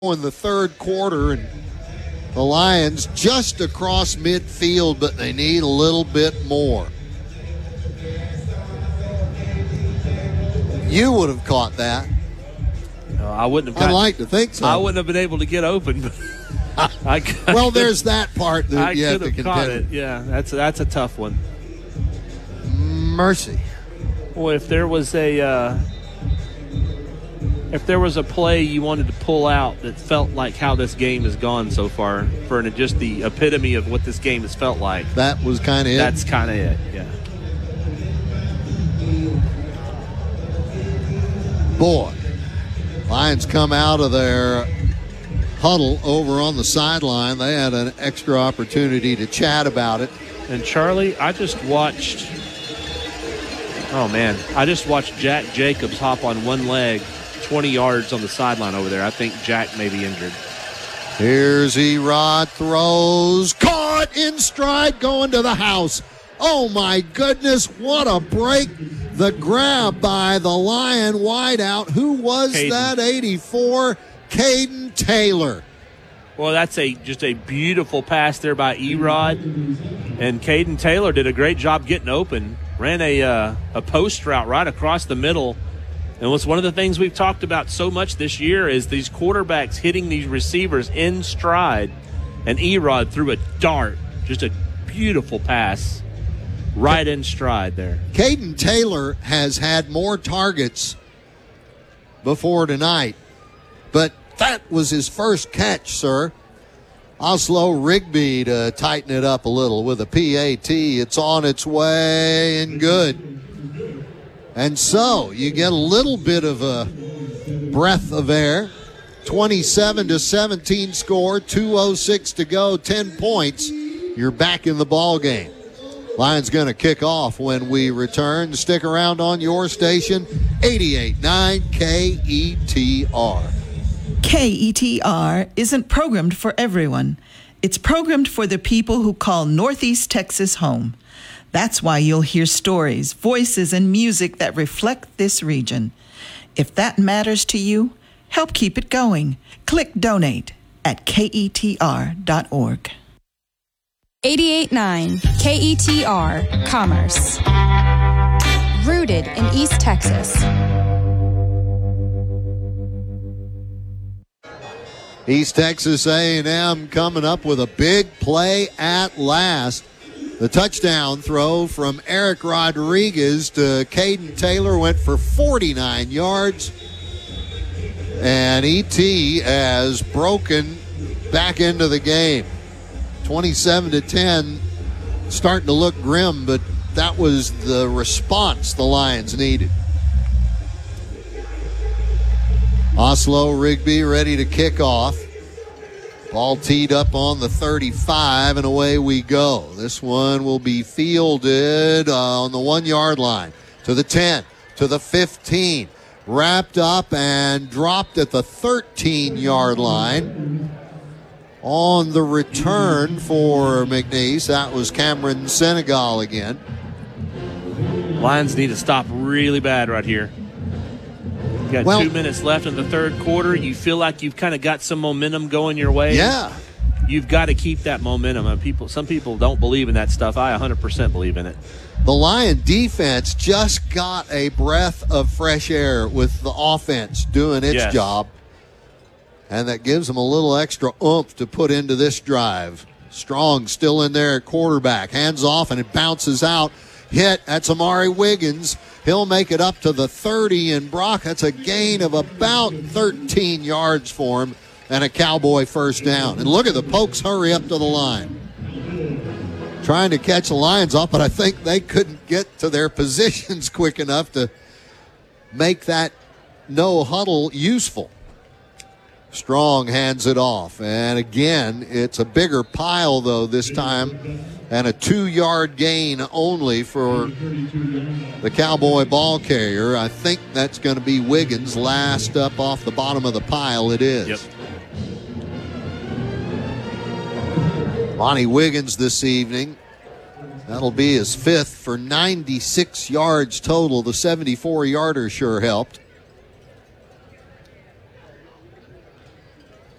in the third quarter, and the Lions just across midfield, but they need a little bit more. You would have caught that. I wouldn't have. I'd like to think so. I wouldn't have been able to get open. Well, there's that part that you have to contend. Caught it. Yeah, that's a tough one. Mercy. Well, if there was a play you wanted to pull out that felt like how this game has gone so far, for just the epitome of what this game has felt like, that was kind of it. That's kind of it. Yeah. Boy, Lions come out of their huddle over on the sideline. They had an extra opportunity to chat about it. And Charlie, I just watched Jack Jacobs hop on one leg 20 yards on the sideline over there. I think Jack may be injured. Here's Erod, throws, caught in stride, going to the house. Oh my goodness, what a break. The grab by the Lion wideout. Who was that? 84, Caden Taylor. Well, that's just a beautiful pass there by Erod. And Caden Taylor did a great job getting open. Ran a post route right across the middle. And what's one of the things we've talked about so much this year is these quarterbacks hitting these receivers in stride. And Erod threw a dart, just a beautiful pass right in stride there. Caden Taylor has had more targets before tonight, but that was his first catch, sir. Oslo Rigby to tighten it up a little with a PAT. It's on its way and good. And so you get a little bit of a breath of air. 27-17 score, 2:06 to go, 10 points. You're back in the ball game. Lions going to kick off when we return. Stick around on your station, 88.9 KETR. KETR isn't programmed for everyone. It's programmed for the people who call Northeast Texas home. That's why you'll hear stories, voices, and music that reflect this region. If that matters to you, help keep it going. Click donate at KETR.org. 88.9 KETR Commerce. Rooted in East Texas. East Texas A&M coming up with a big play at last. The touchdown throw from Eric Rodriguez to Caden Taylor went for 49 yards. And ET has broken back into the game. 27-10, starting to look grim, but that was the response the Lions needed. Oslo Rigby ready to kick off. Ball teed up on the 35, and away we go. This one will be fielded on the 1 yard line to the 10, to the 15. Wrapped up and dropped at the 13-yard line. On the return for McNeese, that was Cameron Senegal again. Lions need to stop really bad right here. You got 2 minutes left in the third quarter. You feel like you've kind of got some momentum going your way. Yeah. You've got to keep that momentum. Some people don't believe in that stuff. I 100% believe in it. The Lion defense just got a breath of fresh air with the offense doing its job. And that gives them a little extra oomph to put into this drive. Strong still in there at quarterback. Hands off and it bounces out. Hit. That's Amari Wiggins. He'll make it up to the 30. And Brock, that's a gain of about 13 yards for him. And a Cowboy first down. And look at the Pokes hurry up to the line. Trying to catch the Lions off, but I think they couldn't get to their positions quick enough to make that no huddle useful. Strong hands it off. And again, it's a bigger pile, though, this time. And a 2-yard gain only for the Cowboy ball carrier. I think that's going to be Wiggins last up off the bottom of the pile. It is. Yep. Lonnie Wiggins this evening. That'll be his fifth for 96 yards total. The 74-yarder sure helped.